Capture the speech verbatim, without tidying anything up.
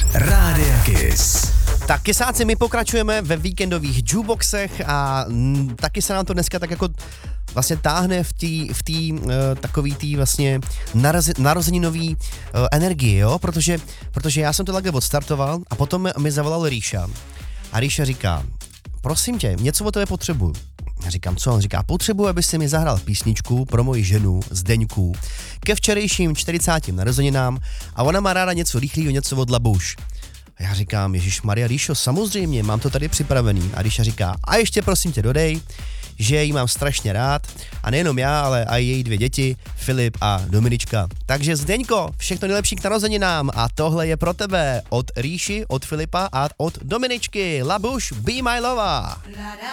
Rádia Kiss. Tak kysáci, my pokračujeme ve víkendových jukeboxech a m, taky se nám to dneska tak jako vlastně táhne v té v tý, uh, takový tý vlastně naroze, narozeninový uh, energii, jo, protože, protože já jsem to takhle odstartoval a potom mi zavolal Ríša a Ríša říká, prosím tě, něco o tebe potřebuju. Já říkám, co? On říká, potřebuji, aby si mi zahrál písničku pro moji ženu Zdeňku ke včerejším čtyřicátým narozeninám a ona má ráda něco rychlého, něco od Labuš. A já říkám, Ježišmarja, Ríšo, samozřejmě, mám to tady připravený. A Ríša říká, a ještě prosím tě dodej, že ji mám strašně rád a nejenom já, ale i její dvě děti, Filip a Dominička. Takže Zdeňko, všechno nejlepší k narozeninám a tohle je pro tebe od Ríši, od Filipa a od Dominičky. Labuš, be my lover.